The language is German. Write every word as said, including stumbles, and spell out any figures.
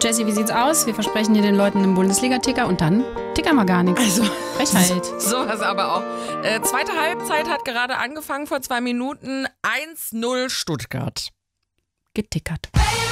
Jessie, wie sieht's aus? Wir versprechen dir den Leuten einen Bundesliga-Ticker und dann tickern wir gar nichts. Also, Frechheit. Sowas aber auch. Äh, zweite Halbzeit hat gerade angefangen vor zwei Minuten. eins null Stuttgart. Getickert. Baby.